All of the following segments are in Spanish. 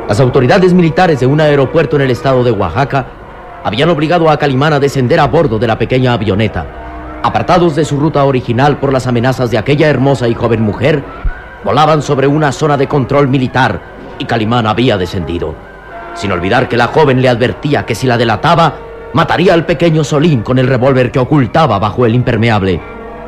Las autoridades militares de un aeropuerto en el estado de Oaxaca habían obligado a Calimán a descender a bordo de la pequeña avioneta. Apartados de su ruta original por las amenazas de aquella hermosa y joven mujer, volaban sobre una zona de control militar y Calimán había descendido, sin olvidar que la joven le advertía que si la delataba, mataría al pequeño Solín con el revólver que ocultaba bajo el impermeable.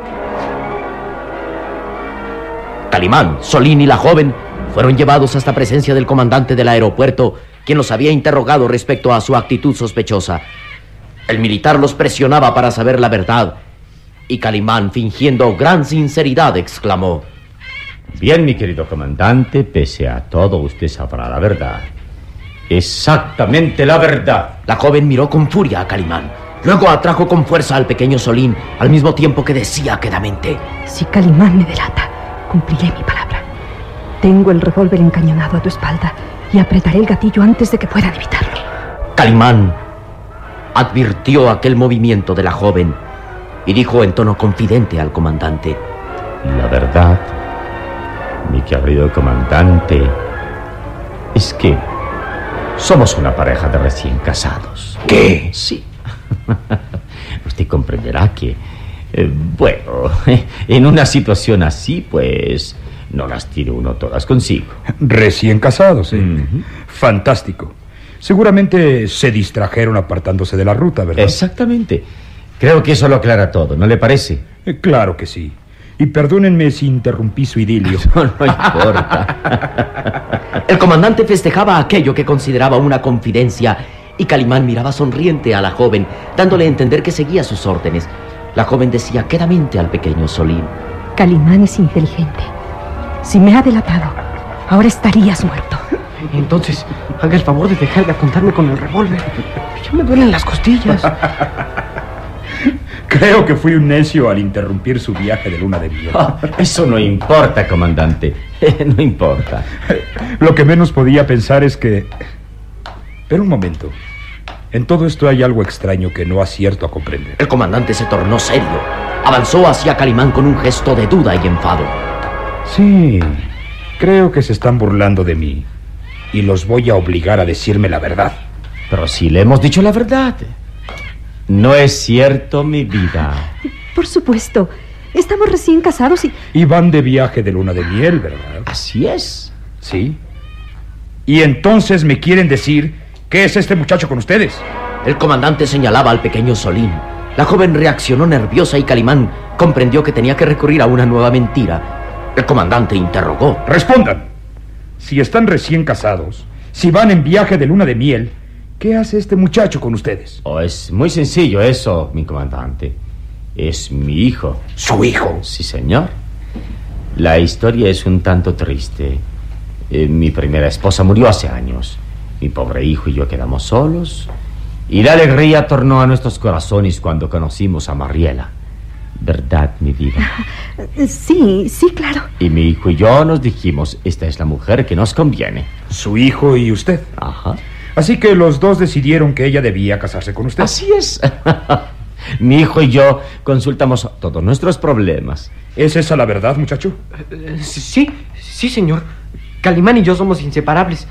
Calimán, Solín y la joven fueron llevados hasta presencia del comandante del aeropuerto, quien los había interrogado respecto a su actitud sospechosa. El militar los presionaba para saber la verdad, y Calimán, fingiendo gran sinceridad, exclamó: Bien, mi querido comandante, pese a todo, usted sabrá la verdad. Exactamente la verdad. La joven miró con furia a Calimán. Luego atrajo con fuerza al pequeño Solín, al mismo tiempo que decía quedamente: Si Calimán me delata, cumpliré mi palabra. Tengo el revólver encañonado a tu espalda y apretaré el gatillo antes de que puedan evitarlo. Calimán advirtió aquel movimiento de la joven y dijo en tono confidente al comandante: La verdad, mi querido comandante, es que somos una pareja de recién casados. ¿Qué? Sí. Usted comprenderá que, bueno, en una situación así, pues, no las tiene uno todas consigo. Recién casados, ¿eh? Fantástico. Seguramente se distrajeron apartándose de la ruta, ¿verdad? Exactamente. Creo que eso lo aclara todo, ¿no le parece? Claro que sí. Y perdónenme si interrumpí su idilio. No importa. El comandante festejaba aquello que consideraba una confidencia, y Calimán miraba sonriente a la joven, dándole a entender que seguía sus órdenes. La joven decía quedamente al pequeño Solín: Calimán es inteligente. Si me ha delatado, ahora estarías muerto. Entonces, haga el favor de dejar de apuntarme con el revólver. Ya me duelen las costillas. Creo que fui un necio al interrumpir su viaje de luna de miel. Eso no importa, comandante. No importa. Lo que menos podía pensar es que... Pero un momento. En todo esto hay algo extraño que no acierto a comprender. El comandante se tornó serio. Avanzó hacia Calimán con un gesto de duda y enfado. Sí, creo que se están burlando de mí y los voy a obligar a decirme la verdad. Pero si le hemos dicho la verdad. No es cierto, mi vida. Por supuesto. Estamos recién casados y van de viaje de luna de miel, ¿verdad? Así es. Sí. Y entonces me quieren decir qué es este muchacho con ustedes. El comandante señalaba al pequeño Solín. La joven reaccionó nerviosa y Calimán comprendió que tenía que recurrir a una nueva mentira. El comandante interrogó: Respondan. Si están recién casados, si van en viaje de luna de miel, ¿qué hace este muchacho con ustedes? Oh, es muy sencillo eso, mi comandante. Es mi hijo. ¿Su hijo? Sí, señor. La historia es un tanto triste. Mi primera esposa murió hace años. Mi pobre hijo y yo quedamos solos. Y la alegría tornó a nuestros corazones cuando conocimos a Mariela. ¿Verdad, mi vida? Sí, claro. Y mi hijo y yo nos dijimos: esta es la mujer que nos conviene. ¿Su hijo y usted? Ajá. Así que los dos decidieron que ella debía casarse con usted. Así es. Mi hijo y yo consultamos todos nuestros problemas. ¿Es esa la verdad, muchacho? Sí, señor. Calimán y yo somos inseparables.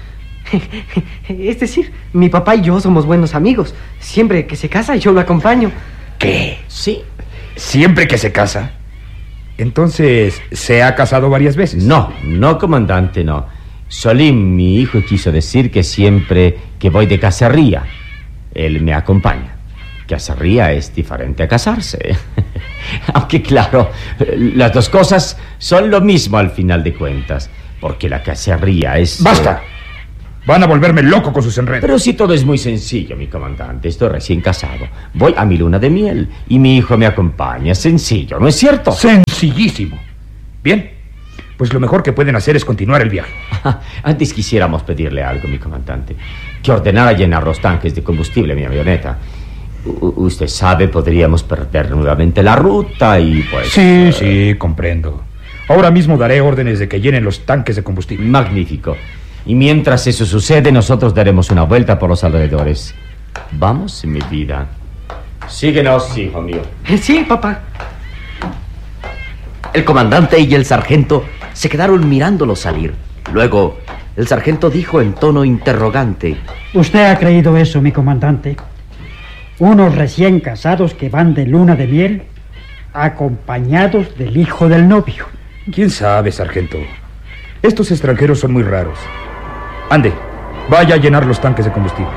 Es decir, mi papá y yo somos buenos amigos. Siempre que se casa, yo lo acompaño. ¿Qué? Sí. ¿Siempre que se casa? Entonces, ¿se ha casado varias veces? No, comandante, no. Solín, mi hijo, quiso decir que siempre que voy de cacería, él me acompaña. Cacería es diferente a casarse. Aunque claro, las dos cosas son lo mismo al final de cuentas, porque la cacería es... ¡Basta! Van a volverme loco con sus enredos. Pero si todo es muy sencillo, mi comandante. Estoy recién casado. Voy a mi luna de miel y mi hijo me acompaña. Sencillo, ¿no es cierto? Sencillísimo. Bien, pues lo mejor que pueden hacer es continuar el viaje. Antes quisiéramos pedirle algo, mi comandante. Que ordenara llenar los tanques de combustible en mi avioneta. Usted sabe, podríamos perder nuevamente la ruta y pues... Sí, comprendo. Ahora mismo daré órdenes de que llenen los tanques de combustible. Magnífico. Y mientras eso sucede, nosotros daremos una vuelta por los alrededores. Vamos, mi vida. Síguenos, hijo mío. Sí, papá. El comandante y el sargento se quedaron mirándolo salir. Luego, el sargento dijo en tono interrogante: ¿Usted ha creído eso, mi comandante? Unos recién casados que van de luna de miel acompañados del hijo del novio. ¿Quién sabe, sargento? Estos extranjeros son muy raros. Ande, vaya a llenar los tanques de combustible.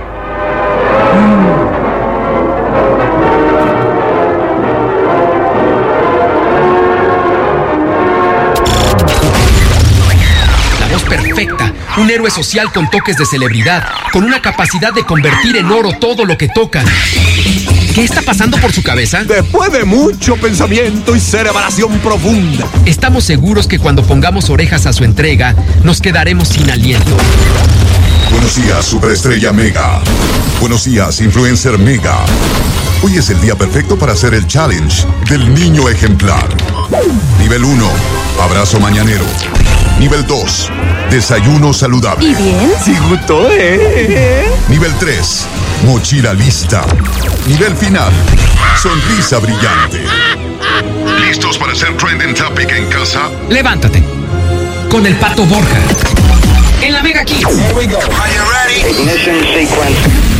Perfecta, un héroe social con toques de celebridad, con una capacidad de convertir en oro todo lo que toca. ¿Qué está pasando por su cabeza? Después de mucho pensamiento y cerebración profunda, estamos seguros que cuando pongamos orejas a su entrega, nos quedaremos sin aliento. Buenos días, superestrella Mega. Buenos días, influencer Mega. Hoy es el día perfecto para hacer el challenge del niño ejemplar. Nivel 1, abrazo mañanero. Nivel 2, desayuno saludable. ¿Y bien? sí gustó, ¿eh? Nivel 3, mochila lista. Nivel final, sonrisa brillante. ¿Listos para hacer trending topic en casa? Levántate. Con el Pato Borja. En la Mega Kids. Here we go. Are you ready? Ignition sequence.